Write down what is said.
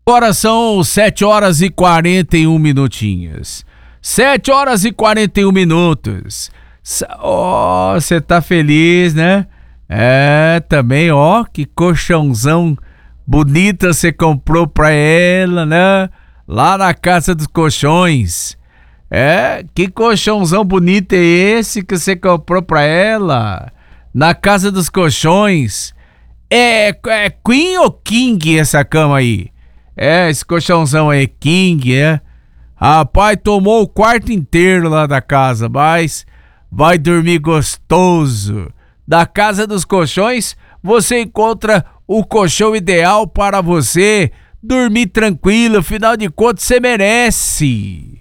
Agora são 7 horas e 41 minutinhos. 7 horas e 41 minutos. Ó, você tá feliz, né? É, também, ó, que colchãozão bonita você comprou pra ela, né? Lá na Casa dos Colchões. É, que colchãozão bonito é esse que você comprou pra ela? Na Casa dos Colchões. É Queen ou King essa cama aí? É, esse colchãozão aí, King, é? Rapaz, tomou o quarto inteiro lá da casa, mas vai dormir gostoso. Da Casa dos Colchões, você encontra o colchão ideal para você dormir tranquilo, afinal de contas, você merece.